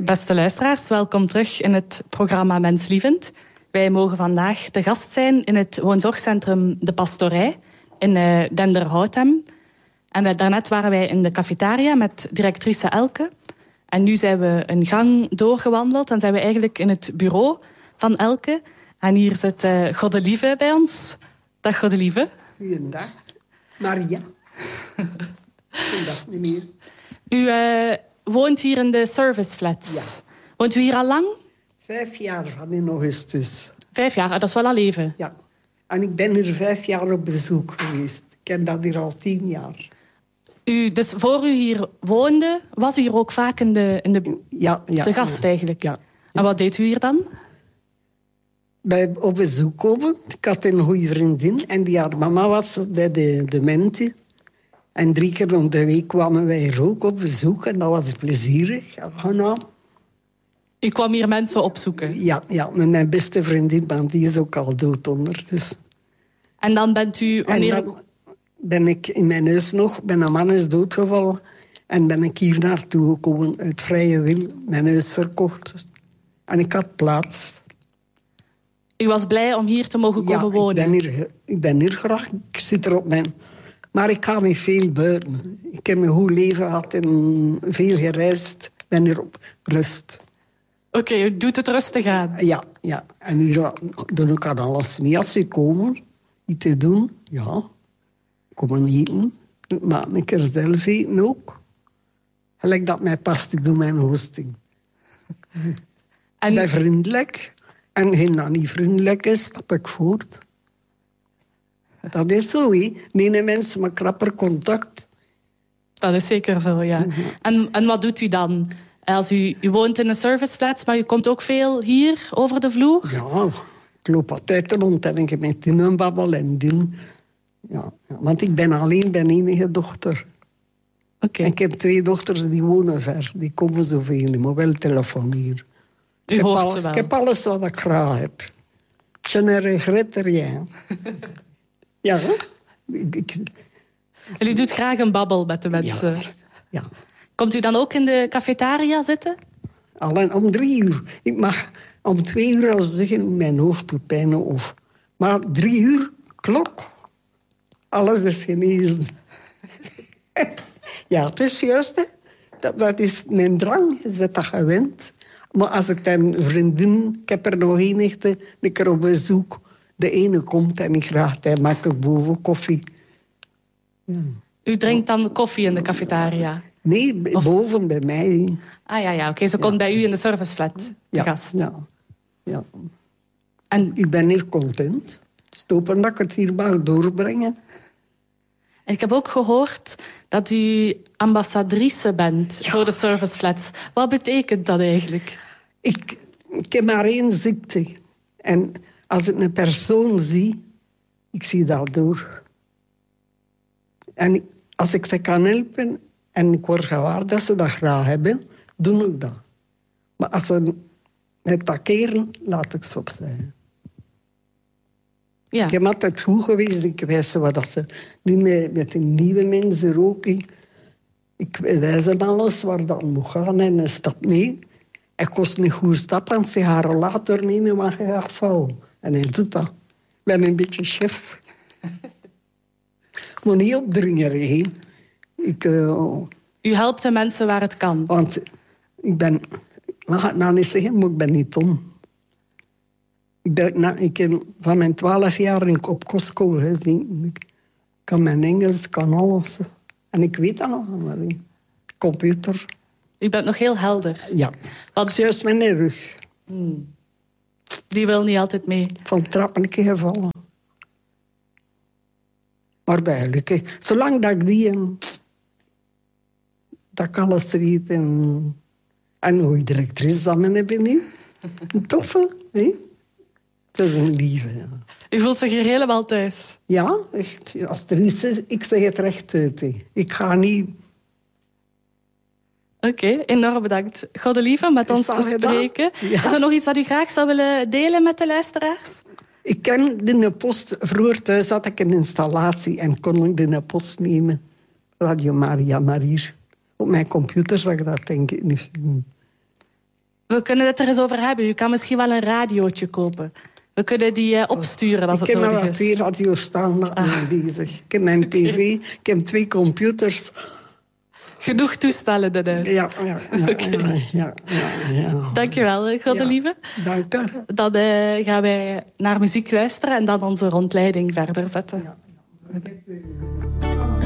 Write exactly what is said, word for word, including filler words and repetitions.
Beste luisteraars, welkom terug in het programma Menslievend. Wij mogen vandaag te gast zijn in het woonzorgcentrum De Pastorij in uh, Denderhoutem. En wij, daarnet waren wij in de cafetaria met directrice Elke. En nu zijn we een gang doorgewandeld en zijn we eigenlijk in het bureau van Elke. En hier zit uh, Godelieve bij ons. Dag Godelieve. Goeiedag. Maria. Goeiedag, meneer. U uh, woont hier in de serviceflats. Ja. Woont u hier al lang? Vijf jaar van in augustus. Vijf jaar, dat is wel al even. Ja. En ik ben hier vijf jaar op bezoek geweest. Ik ken dat hier al tien jaar. U, dus voor u hier woonde, was u hier ook vaak in de, in de ja, ja, te gast ja. eigenlijk? Ja, ja. En wat deed u hier dan? Bij op bezoek komen. Ik had een goede vriendin en die haar mama was bij de demente. En drie keer om de week kwamen wij hier ook op bezoek en dat was plezierig. Ja, u kwam hier mensen opzoeken? Ja, ja, met mijn beste vriendin, want die is ook al dood ondertussen. En dan bent u... Wanneer... En dan ben ik in mijn huis nog, mijn man is doodgevallen. En ben ik hier naartoe gekomen, uit vrije wil, mijn huis verkocht. En ik had plaats. U was blij om hier te mogen komen ja, wonen? Ik ben, hier, ik ben hier graag, ik zit er op mijn... Maar ik ga niet veel buiten. Ik heb een goed leven gehad en veel gereisd. Ik ben hier op rust. Oké, okay, u doet het rustig aan. Ja, ja. En hier doe ik aan alles mee. Als ze komen, iets te doen, ja. Komen eten. Ik maak een keer zelf eten ook. Gelijk dat mij past, ik doe mijn hosting. En... Ik ben vriendelijk. En geen dat niet vriendelijk is, stap ik voort. Dat is zo, hè. Nee, mensen met krapper contact. Dat is zeker zo, ja. Mm-hmm. En, en wat doet u dan? Als u, u woont in een serviceflat, maar u komt ook veel hier over de vloer? Ja, ik loop altijd rond en ik heb met die een babbel en die. Ja, ja, want ik ben alleen, ben enige dochter. Okay. En ik heb twee dochters die wonen ver. Die komen zoveel, die mobieltelefoon hier. U ik hoort al, ze wel. Ik heb alles wat ik graag heb. Je ne regrette rien. Ja, hè? Ik, ik... En u doet graag een babbel met de mensen. Ja, ja. Komt u dan ook in de cafetaria zitten? Alleen om drie uur. Ik mag om twee uur al zeggen, mijn hoofd doet pijn. Of... Maar drie uur, klok. Alles is genezen. Ja, het is juist, hè. Dat, dat is mijn drang, je zit dat gewend. Maar als ik dan vriendin, ik heb er nog één echte, een keer op bezoek. De ene komt en ik graag, hij maak ik boven koffie. Ja. U drinkt dan koffie in de cafetaria? Nee, of... boven bij mij. Ah ja, ja oké. Okay. Ze ja. komt bij u in de serviceflat te ja, gast. Ja, ja. En... Ik ben hier content. Het is open dat ik het hier mag doorbrengen. En ik heb ook gehoord dat u ambassadrice bent ja. voor de serviceflats. Wat betekent dat eigenlijk? Ik, ik heb maar één ziekte. En als ik een persoon zie, ik zie dat door. En als ik ze kan helpen en ik word gewaar dat ze dat graag hebben, doe ik dat. Maar als ze het takeren, laat ik ze opzij. Ja. Ik heb altijd goed geweest. Ik wijs ze wat ze... Nu met, met de nieuwe mensen ook. Ik, ik wijs hem alles waar dat moet gaan en hij stapt mee. Hij kost een goede stap en ze gaan later nemen, maar hij gaat vallen. En hij doet dat. Ik ben een beetje chef. Maar niet opdringen heen. Ik, uh, U helpt de mensen waar het kan. Want ik ben... Ik mag het nou niet zeggen, maar ik ben niet dom. Ik, ben, nou, ik heb van mijn twaalf jaar in op kostschool gezien. Ik kan mijn Engels, ik kan alles. En ik weet dat nog allemaal. Computer. U bent nog heel helder. Ja. Want juist mijn rug. Hmm. Die wil niet altijd mee. Van trappen een keer gevallen. Maar bij zolang dat ik die... Dat ik alles weet. En, en hoe directrice dat men hebben nu. Een toffe, hè? Dat is een lieve, ja. U voelt zich hier helemaal thuis? Ja, echt. Als er iets is, ik zeg het recht uit. Hè. Ik ga niet... Oké, okay, enorm bedankt. Godelieve, met ons te spreken. Ja. Is er nog iets dat u graag zou willen delen met de luisteraars? Ik ken de post... Vroeger thuis had ik een installatie en kon ik de post nemen. Radio Maria, maar hier. Op mijn computer zag ik dat denk ik niet. We kunnen het er eens over hebben. U kan misschien wel een radiootje kopen. We kunnen die uh, opsturen als ik het nodig is. Ik heb twee radio's staan ah. bezig. Ik heb mijn tv, ik heb twee computers. Genoeg toestellen in huis. Ja, ja, ja. Okay. ja, ja, ja. Dank je wel, Godelieve. Ja, dank u. Dan uh, gaan wij naar muziek luisteren en dan onze rondleiding verder zetten. Ja.